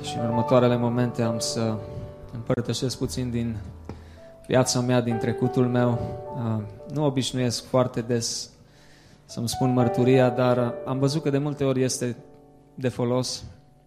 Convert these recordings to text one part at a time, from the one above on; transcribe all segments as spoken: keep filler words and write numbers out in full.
și în următoarele momente am să împărtășesc puțin din viața mea, din trecutul meu. Nu obișnuiesc foarte des să-mi spun mărturia, dar am văzut că de multe ori este de folos.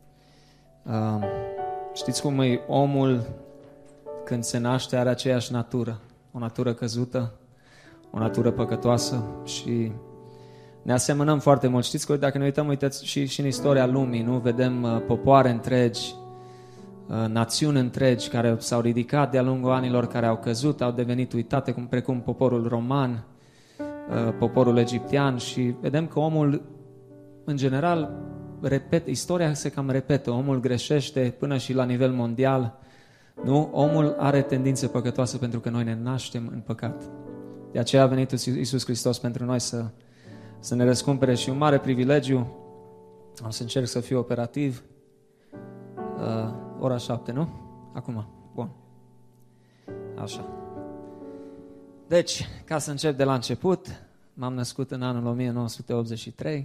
Știți cum e omul când se naște, are aceeași natură, o natură căzută, o natură păcătoasă și ne asemănăm foarte mult. Știți că dacă ne uităm, uitați și, și în istoria lumii, nu? Vedem uh, popoare întregi, uh, națiuni întregi care s-au ridicat de-a lungul anilor, care au căzut, au devenit uitate, cum, precum poporul roman, uh, poporul egiptean, și vedem că omul, în general, repet, istoria se cam repetă, omul greșește până și la nivel mondial, nu? Omul are tendințe păcătoase pentru că noi ne naștem în păcat. De aceea a venit Iisus Hristos pentru noi să să ne răscumpere și un mare privilegiu. Am să încerc să fiu operativ. Uh, ora șapte, nu? Acum. Bun. Așa. Deci, ca să încep de la început, m-am născut în anul o mie nouă sute optzeci și trei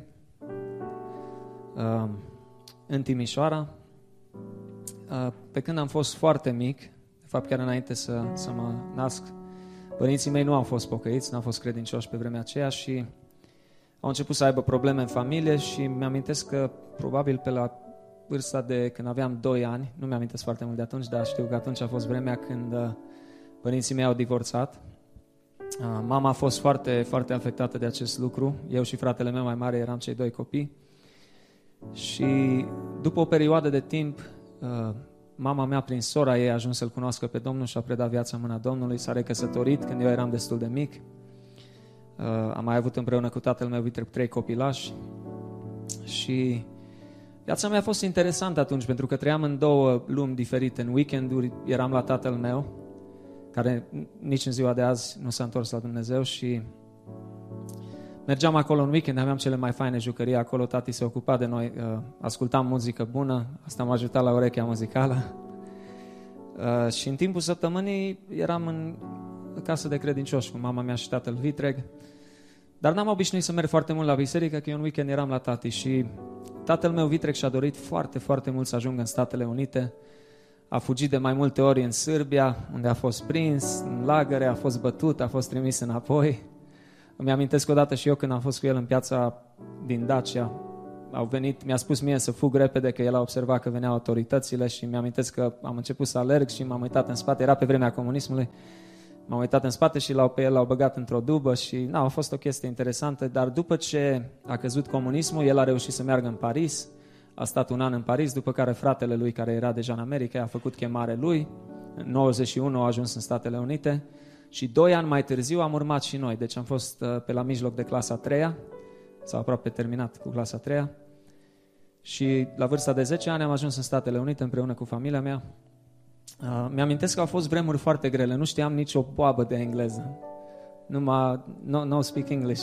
uh, în Timișoara. Uh, pe când am fost foarte mic, de fapt chiar înainte să, să mă nasc, părinții mei nu au fost pocăiți, nu au fost credincioși pe vremea aceea și au început să aibă probleme în familie și mi-amintesc că probabil pe la vârsta de când aveam doi ani, nu mi-amintesc foarte mult de atunci, dar știu că atunci a fost vremea când părinții mei au divorțat. Mama a fost foarte, foarte afectată de acest lucru. Eu și fratele meu mai mare eram cei doi copii. Și după o perioadă de timp, mama mea, prin sora ei, a ajuns să-L cunoască pe Domnul și a predat viața în mâna Domnului. S-a recăsătorit când eu eram destul de mic. Uh, am mai avut împreună cu tatăl meu trei copilași și viața mea a fost interesantă atunci pentru că trăiam în două lumi diferite. În weekenduri eram la tatăl meu, care nici în ziua de azi nu s-a întors la Dumnezeu, și mergeam acolo în weekend, aveam cele mai faine jucării acolo, tati se ocupa de noi, uh, ascultam muzică bună, asta m-a ajutat la urechea muzicală uh, și în timpul săptămânii eram în casă de credincioși cu mama mea și tatăl vitreg. Dar n-am obișnuit să merg foarte mult la biserică, că eu în weekend eram la tati și tatăl meu vitreg și-a dorit foarte, foarte mult să ajungă în Statele Unite. A fugit de mai multe ori în Sârbia, unde a fost prins, în lagăre, a fost bătut, a fost trimis înapoi. Îmi amintesc odată și eu când am fost cu el în piața din Dacia, au venit, mi-a spus mie să fug repede, că el a observat că veneau autoritățile și mi-am amintesc că am început să alerg și m-am uitat în spate, era pe vremea comunismului. M-am uitat în spate și l-au, pe el l-au băgat într-o dubă și na, a fost o chestie interesantă, dar după ce a căzut comunismul, el a reușit să meargă în Paris, a stat un an în Paris, după care fratele lui, care era deja în America, a făcut chemare lui, în nouăzeci și unu a ajuns în Statele Unite și doi ani mai târziu am urmat și noi, deci am fost uh, pe la mijloc de clasa a treia, sau aproape terminat cu clasa a treia și la vârsta de zece ani am ajuns în Statele Unite împreună cu familia mea. Uh, mi-amintesc că au fost vremuri foarte grele, nu știam nici o boabă de engleză, numai no, no speak English.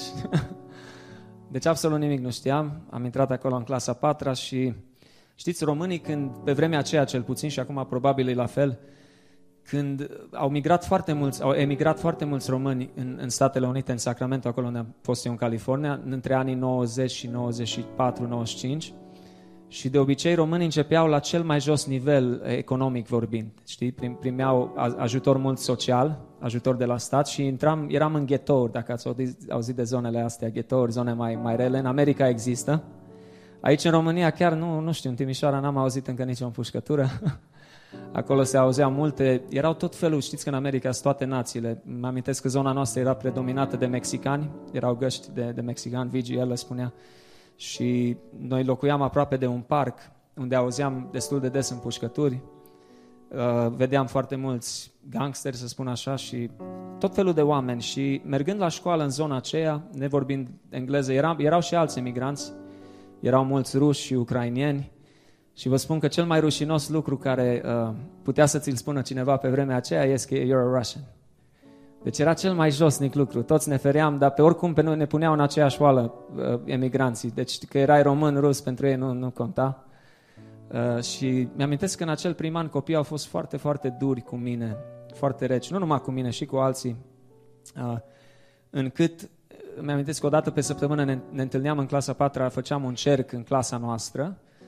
Deci absolut nimic nu știam, am intrat acolo în clasa a patra și știți, românii când, pe vremea aceea cel puțin și acum probabil e la fel, când au migrat foarte mulți, au emigrat foarte mulți români în, în Statele Unite, în Sacramento, acolo unde am fost eu în California, între anii nouăzeci și nouăzeci și patru nouăzeci și cinci. Și de obicei românii începeau la cel mai jos nivel economic vorbind, știi? Primeau ajutor mult social, ajutor de la stat și intram, eram în ghetouri, dacă ați auzit de zonele astea, ghetouri, zone mai, mai rele. În America există. Aici în România chiar nu, nu știu, în Timișoara n-am auzit încă nicio împușcătură. Acolo se auzeau multe, erau tot felul, știți că în America sunt toate națiile. Mă amintesc că zona noastră era predominată de mexicani, erau găști de, de mexicani, V G L le spunea. Și noi locuiam aproape de un parc unde auzeam destul de des împușcături, uh, vedeam foarte mulți gangsteri, să spun așa, și tot felul de oameni. Și mergând la școală în zona aceea, nevorbind engleză, erau, erau și alți emigranți, erau mulți ruși și ucrainieni. Și vă spun că cel mai rușinos lucru care uh, putea să ți-l spună cineva pe vremea aceea este că you're a Russian. Deci era cel mai josnic lucru, toți ne feream, dar pe oricum pe noi ne puneau în aceeași oală uh, emigranții, deci că erai român, rus, pentru ei nu, nu conta. Uh, și mi-amintesc că în acel prim an copiii au fost foarte, foarte duri cu mine, foarte reci, nu numai cu mine, și cu alții, uh, încât mi-amintesc că o dată pe săptămână ne, ne întâlneam în clasa a patra, făceam un cerc în clasa noastră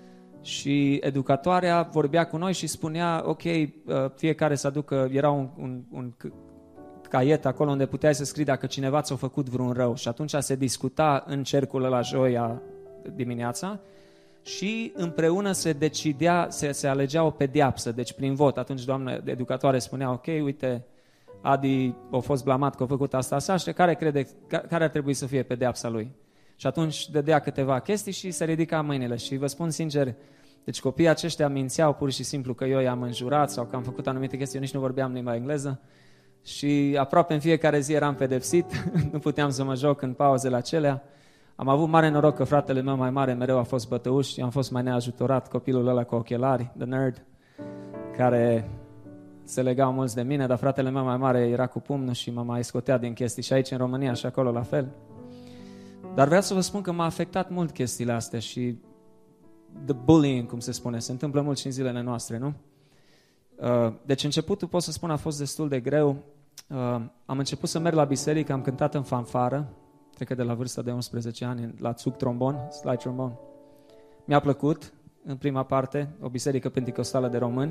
Și educatoarea vorbea cu noi și spunea, ok, fiecare să aducă, era un, un, un caiet acolo unde puteai să scrii dacă cineva ți-a făcut vreun rău. Și atunci se discuta în cercul ăla joia dimineața și împreună se decidea, se, se alegea o pedeapsă, deci prin vot. Atunci doamna educatoare spunea, ok, uite, Adi a fost blamat că a făcut asta, asta, și care crede, care ar trebui să fie pedeapsa lui? Și atunci dădea câteva chestii și se ridica mâinile. Și vă spun sincer, deci copiii aceștia mințeau pur și simplu că eu i-am înjurat sau că am făcut anumite chestii, eu nici nu vorbeam limba engleză și aproape în fiecare zi eram pedepsit, nu puteam să mă joc în pauzele acelea. Am avut mare noroc că fratele meu mai mare mereu a fost bătăuș și am fost mai neajutorat, copilul ăla cu ochelari, the nerd, care se legau mulți de mine, dar fratele meu mai mare era cu pumnul și mă mai scotea din chestii și aici în România și acolo la fel. Dar vreau să vă spun că m-a afectat mult chestiile astea și the bullying, cum se spune, se întâmplă mult și în zilele noastre, nu? Deci începutul, pot să spun, a fost destul de greu. Am început să merg la biserică, am cântat în fanfară, cred că de la vârsta de unsprezece ani, la țuc trombon, slide trombon. Mi-a plăcut, în prima parte, o biserică pentecostală de români.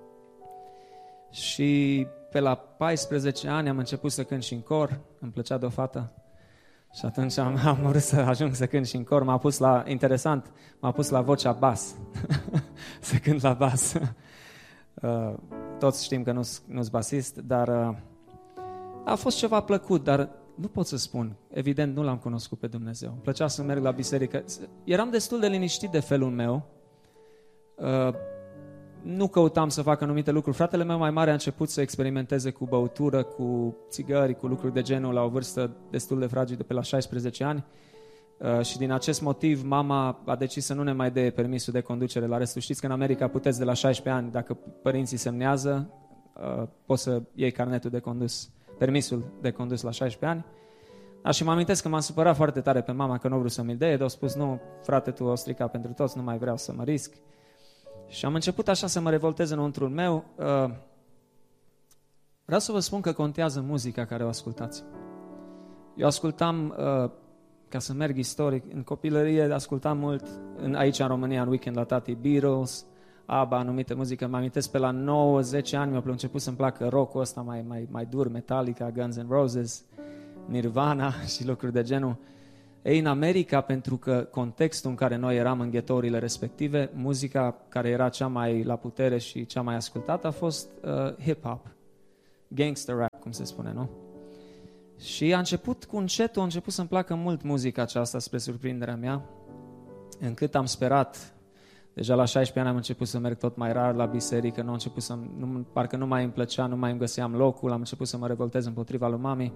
Și pe la paisprezece ani am început să cânt și în cor, îmi plăcea de o fată. Și atunci am, am vrut să ajung să cânt și în cor. M-a pus la, interesant, m-a pus la vocea bas. Să cânt la bas. Uh, toți știm că nu sunt basist, dar uh, a fost ceva plăcut, dar nu pot să spun. Evident, nu l-am cunoscut pe Dumnezeu. Îmi plăcea să merg la biserică. Eram destul de liniștit de felul meu. Uh, nu căutam să fac anumite lucruri. Fratele meu mai mare a început să experimenteze cu băutură, cu țigări, cu lucruri de genul la o vârstă destul de fragedă, pe la șaisprezece ani. Uh, și din acest motiv mama a decis să nu ne mai dea permisul de conducere la restul. Știți că în America puteți de la șaisprezece ani, dacă părinții semnează, uh, poți să iei carnetul de condus, permisul de condus la șaisprezece ani. A, și mă amintesc că m-am supărat foarte tare pe mama că nu vreau să mi-l dea, dar a spus, nu, frate, tu o strica pentru toți, nu mai vreau să mă risc. Și am început așa să mă revoltez înăuntrul meu. Uh, vreau să vă spun că contează muzica care o ascultați. Eu ascultam, uh, ca să merg istoric, în copilărie ascultam mult, în, aici în România, în weekend la tati, Beatles, ABBA, anumite muzică. Mă amintesc pe la nouă zece ani mi-a început să-mi placă rock-ul ăsta mai, mai, mai dur, Metallica, Guns N' Roses, Nirvana și lucruri de genul. Ei, în America, pentru că contextul în care noi eram în ghetourile respective, muzica care era cea mai la putere și cea mai ascultată a fost uh, hip-hop, gangster rap, cum se spune, nu? Și a început cu încetul, a început să-mi placă mult muzica aceasta, spre surprinderea mea, încât am sperat, deja la șaisprezece ani am început să merg tot mai rar la biserică, nu am început să, nu, parcă nu mai îmi plăcea, nu mai îmi găseam locul, am început să mă revoltez împotriva lui mami.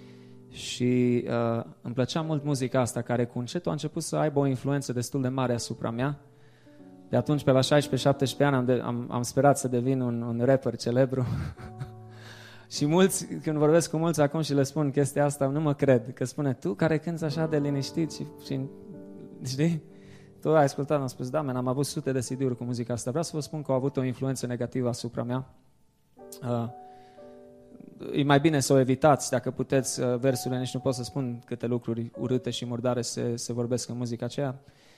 Și uh, îmi plăcea mult muzica asta, care cu încetul a început să aibă o influență destul de mare asupra mea. De atunci, pe la șaisprezece șaptesprezece ani, am, de, am, am sperat să devin un, un rapper celebru. Și mulți, când vorbesc cu mulți acum și le spun chestia asta, nu mă cred. Că spune, tu care cânti așa de liniștit și, și știi? Tu ai ascultat, am spus, da, man, am avut sute de C D-uri cu muzica asta. Vreau să vă spun că au avut o influență negativă asupra mea. Uh, E mai bine să o evitați, dacă puteți, versurile, nici nu pot să spun câte lucruri urâte și murdare se, se vorbesc în muzica aceea.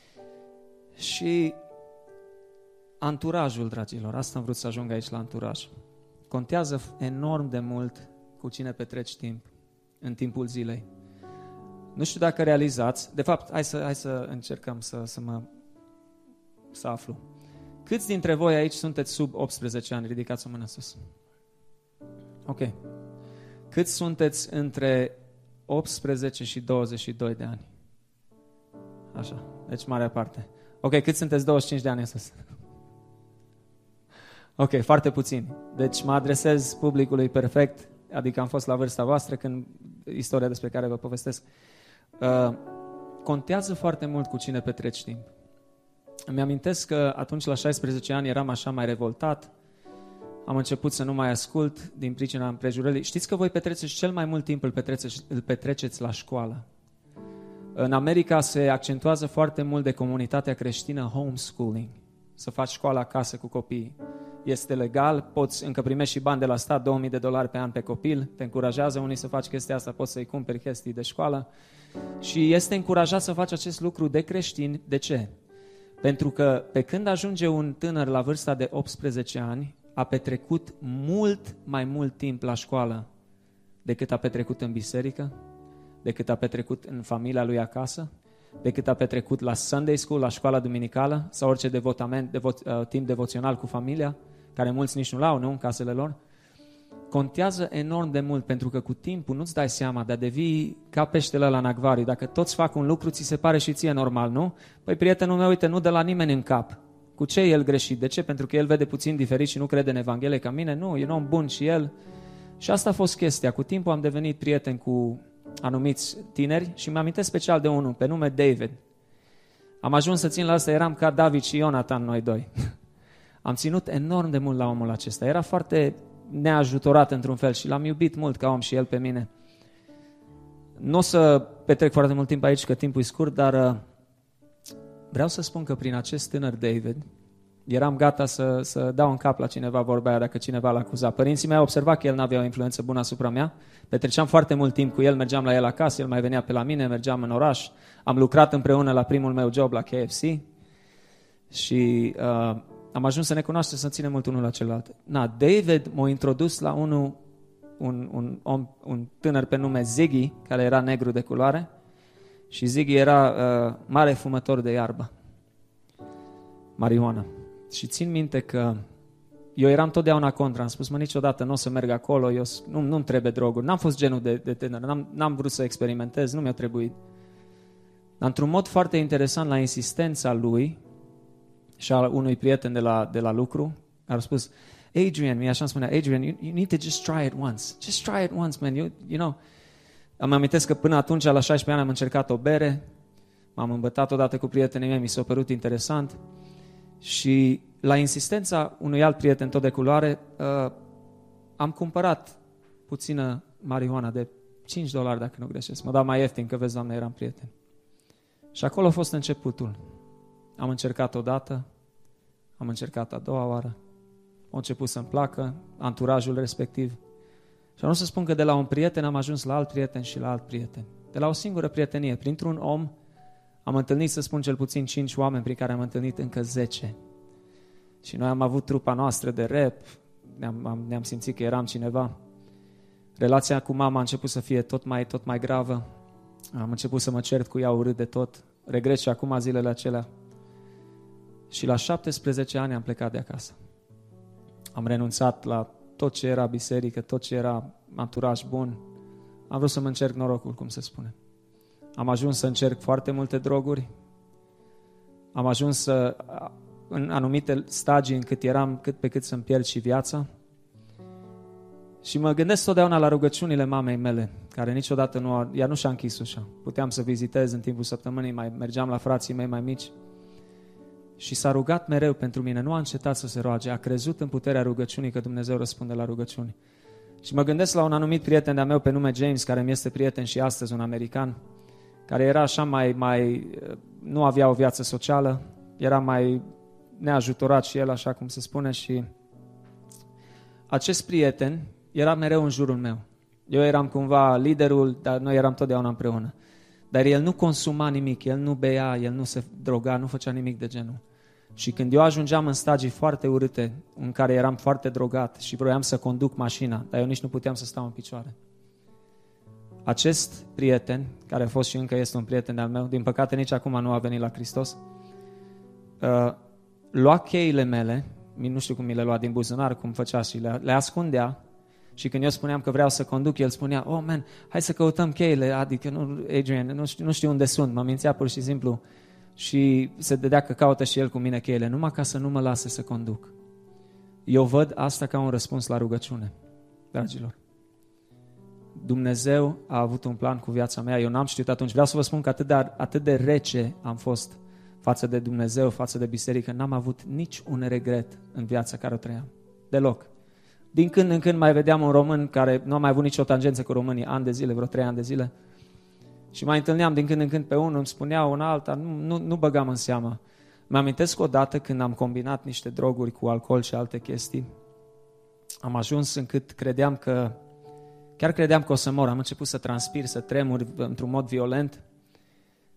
Și anturajul, dragilor, asta am vrut să ajung aici la anturaj. Contează enorm de mult cu cine petreci timp în timpul zilei. Nu știu dacă realizați, de fapt, hai să, hai să încercăm să, să mă să aflu. Câți dintre voi aici sunteți sub optsprezece ani? Ridicați o mână sus. Ok. Câți sunteți între optsprezece și douăzeci și doi de ani? Așa, deci marea parte. Ok, câți sunteți douăzeci și cinci de ani în sus? Ok, foarte puțini. Deci mă adresez publicului perfect, adică am fost la vârsta voastră când istoria despre care vă povestesc. Uh, contează foarte mult cu cine petreci timp. Îmi amintesc că atunci la șaisprezece ani eram așa mai revoltat. Am început să nu mai ascult din pricina împrejurării. Știți că voi petreceți cel mai mult timp îl petreceți, îl petreceți la școală. În America se accentuează foarte mult de comunitatea creștină homeschooling. Să faci școală acasă cu copiii. Este legal, poți încă primești și bani de la stat, două mii de dolari pe an pe copil. Te încurajează unii să faci chestia asta, poți să-i cumperi chestii de școală. Și este încurajat să faci acest lucru de creștini. De ce? Pentru că pe când ajunge un tânăr la vârsta de optsprezece ani, a petrecut mult mai mult timp la școală decât a petrecut în biserică, decât a petrecut în familia lui acasă, decât a petrecut la Sunday School, la școala duminicală sau orice devotament, devo, uh, timp devoțional cu familia, care mulți nici nu l-au, nu, în casele lor. Contează enorm de mult, pentru că cu timpul nu-ți dai seama, dar devii ca peștele ăla în acvariu. Dacă toți fac un lucru, ți se pare și ție normal, nu? Păi prietenul meu, uite, nu dă la nimeni în cap. Cu ce e el greșit? De ce? Pentru că el vede puțin diferit și nu crede în Evanghelie ca mine? Nu, e un om bun și el. Și asta a fost chestia. Cu timpul am devenit prieten cu anumiți tineri și mi amintesc special de unul, pe nume David. Am ajuns să țin la asta, eram ca David și Ionatan, noi doi. Am ținut enorm de mult la omul acesta. Era foarte neajutorat într-un fel și l-am iubit mult ca om și el pe mine. Nu o să petrec foarte mult timp aici, că timpul e scurt, dar uh, vreau să spun că prin acest tânăr David eram gata să, să dau în cap la cineva vorba aia dacă cineva l-a acuzat. Părinții mei au observat că el n-avea o influență bună asupra mea. Petreceam foarte mult timp cu el, mergeam la el acasă, el mai venea pe la mine, mergeam în oraș. Am lucrat împreună la primul meu job la K F C și uh, am ajuns să ne cunoaștem, să ținem mult unul la celălalt. Na, David m-a introdus la unul, un, un, om, un tânăr pe nume Ziggy, care era negru de culoare, și Ziggy era uh, mare fumător de iarbă, marihuana. Și țin minte că eu eram totdeauna contra, am spus, mă, niciodată nu o să merg acolo, eu, nu, nu-mi trebuie droguri, n-am fost genul de, de tânăr, n-am, n-am vrut să experimentez, nu mi-a trebuit. Dar într-un mod foarte interesant, la insistența lui și a unui prieten de la, de la lucru, a spus, Adrian, mi așa îmi spunea, Adrian, you, you need to just try it once, just try it once, man, you, you know. Îmi amintesc că până atunci, la șaisprezece ani, am încercat o bere, m-am îmbătat odată cu prietenii mei, mi s-a părut interesant. Și la insistența unui alt prieten tot de culoare, uh, am cumpărat puțină marihuana de cinci dolari, dacă nu greșesc. Mă dau mai ieftin, că vezi, Doamne, eram prieten. Și acolo a fost începutul. Am încercat odată, am încercat a doua oară, a început să-mi placă anturajul respectiv. Și nu să spun că de la un prieten am ajuns la alt prieten și la alt prieten. De la o singură prietenie, printr-un om, am întâlnit, să spun, cel puțin cinci oameni prin care am întâlnit încă zece. Și noi am avut trupa noastră de rap, ne-am, am, ne-am simțit că eram cineva. Relația cu mama a început să fie tot mai, tot mai gravă. Am început să mă cert cu ea urât de tot. Regret și acum zilele acelea. Și la șaptesprezece ani am plecat de acasă. Am renunțat la tot ce era biserică, tot ce era anturaj bun. Am vrut să-mi încerc norocul, cum se spune. Am ajuns să încerc foarte multe droguri. Am ajuns să, în anumite stagii încât eram cât pe cât să-mi pierd și viața. Și mă gândesc totdeauna la rugăciunile mamei mele, care niciodată nu a, ea nu și-a închis ușa. Puteam să vizitez în timpul săptămânii, mai mergeam la frații mei mai mici. Și s-a rugat mereu pentru mine, nu a încetat să se roage, a crezut în puterea rugăciunii, că Dumnezeu răspunde la rugăciuni. Și mă gândesc la un anumit prieten de-a meu pe nume James, care mi este prieten și astăzi, un american, care era așa mai, mai, nu avea o viață socială, era mai neajutorat și el, așa cum se spune, și acest prieten era mereu în jurul meu. Eu eram cumva liderul, dar noi eram totdeauna împreună. Dar el nu consuma nimic, el nu bea, el nu se droga, nu făcea nimic de genul. Și când eu ajungeam în stagii foarte urâte, în care eram foarte drogat și vroiam să conduc mașina, dar eu nici nu puteam să stau în picioare, acest prieten, care a fost și încă este un prieten al meu, din păcate nici acum nu a venit la Hristos, uh, lua cheile mele, nu știu cum mi le lua din buzunar, cum făcea, și le, le ascundea. Și când eu spuneam că vreau să conduc, el spunea, oh man, hai să căutăm cheile, adică nu, Adrian, nu știu, nu știu unde sunt, mă mințea pur și simplu. Și se dădea că caută și el cu mine cheile, numai ca să nu mă lase să conduc. Eu văd asta ca un răspuns la rugăciune, dragilor. Dumnezeu a avut un plan cu viața mea, eu n-am știut atunci. Vreau să vă spun că atât de, atât de rece am fost față de Dumnezeu, față de biserică, n-am avut nici un regret în viața care o trăiam. Deloc. Din când în când mai vedeam un român care nu a mai avut nicio tangență cu românii, ani de zile, vreo trei ani de zile. Și mai întâlneam din când în când pe unul, îmi spunea un alta, nu, nu, nu băgam în seamă. Mă amintesc odată când am combinat niște droguri cu alcool și alte chestii, am ajuns încât credeam că, chiar credeam că o să mor, am început să transpir, să tremur într-un mod violent.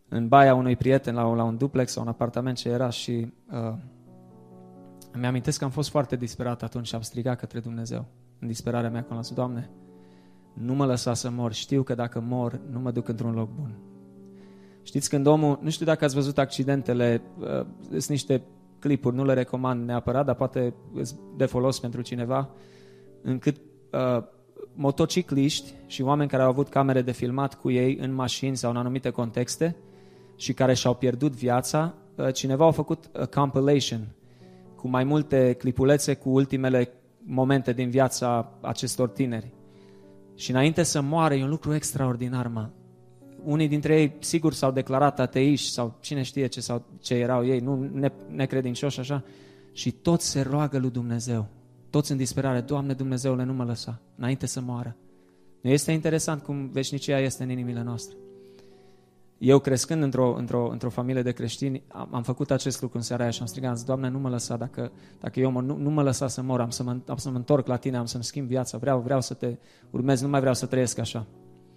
în baia unui prieten la, la un duplex sau un apartament ce era și uh, îmi amintesc că am fost foarte disperat atunci și am strigat către Dumnezeu. În disperarea mea, când am zis, Doamne, nu mă lăsa să mor, știu că dacă mor, nu mă duc într-un loc bun. Știți, când omul, nu știu dacă ați văzut accidentele, uh, sunt niște clipuri, nu le recomand neapărat, dar poate de folos pentru cineva, încât uh, motocicliști și oameni care au avut camere de filmat cu ei în mașini sau în anumite contexte și care și-au pierdut viața, uh, cineva a făcut a compilation cu mai multe clipulețe cu ultimele momente din viața acestor tineri. Și înainte să moară, e un lucru extraordinar, mă. Unii dintre ei, sigur, s-au declarat ateiști sau cine știe ce, sau, ce erau ei, nu ne, necredincioși așa, și toți se roagă lui Dumnezeu. Toți în disperare, Doamne Dumnezeule, nu mă lăsa, înainte să moară. Nu este interesant cum veșnicia este în inimile noastre. Eu, crescând într-o, într-o, într-o familie de creștini, am, am făcut acest lucru în seara aia și am strigat, Doamne, nu mă lăsa, dacă, dacă eu mă, nu, nu mă lăsa să mor, am să, mă, am să mă întorc la Tine, am să-mi schimb viața, vreau, vreau să Te urmez, nu mai vreau să trăiesc așa.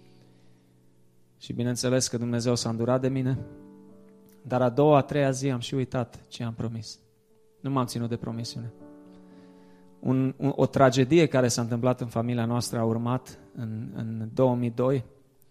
Și bineînțeles că Dumnezeu s-a îndurat de mine, dar a doua, a treia zi am și uitat ce am promis. Nu m-am ținut de promisiune. Un, un, o tragedie care s-a întâmplat în familia noastră a urmat în, în două mii doi.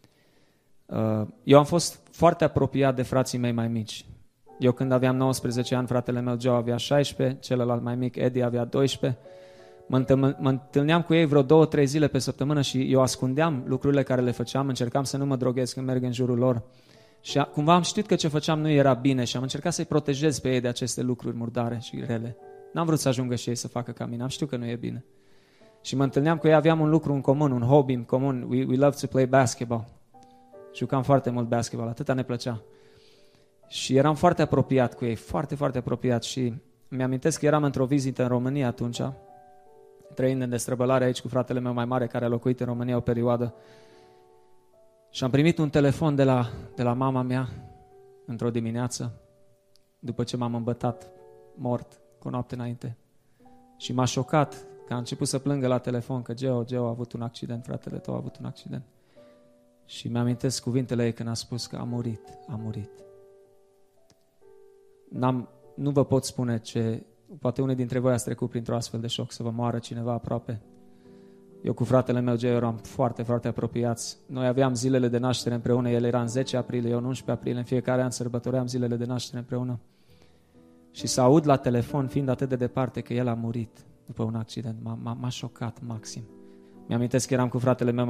Eu am fost foarte apropiat de frații mei mai mici. Eu când aveam nouăsprezece ani, fratele meu Joe avea șaisprezece, celălalt mai mic, Eddie, avea doisprezece. Mă întâlneam cu ei vreo două, trei zile pe săptămână și eu ascundeam lucrurile care le făceam, încercam să nu mă droghez când merg în jurul lor. Și cumva am știut că ce făceam nu era bine și am încercat să-i protejez pe ei de aceste lucruri murdare și rele. N-am vrut să ajungă și ei să facă ca mine, am știut că nu e bine. Și mă întâlneam cu ei, aveam un lucru în comun, un hobby în comun, we, we love to play basketball. Jucam foarte mult basketball, atâta ne plăcea. Și eram foarte apropiat cu ei, foarte, foarte apropiat și mi-amintesc că eram într-o vizită în România atunci, trăind în destrăbălare aici cu fratele meu mai mare care a locuit în România o perioadă. Și am primit un telefon de la, de la mama mea într-o dimineață, după ce m-am îmbătat mort cu o noapte înainte. Și m-a șocat că a început să plângă la telefon că Geo, Geo a avut un accident, fratele tău a avut un accident. Și mi-amintesc cuvintele ei când a spus că a murit, a murit. N-am, nu vă pot spune ce, poate unii dintre voi ați trecut printr-o astfel de șoc, să vă moară cineva aproape. Eu cu fratele meu Geo eram foarte, foarte apropiați. Noi aveam zilele de naștere împreună, el era în zece aprilie, eu în unsprezece aprilie, în fiecare an sărbătoream zilele de naștere împreună. Și să aud la telefon, fiind atât de departe, că el a murit după un accident, m-a, m-a, m-a șocat maxim. Mi-amintesc că eram cu fratele meu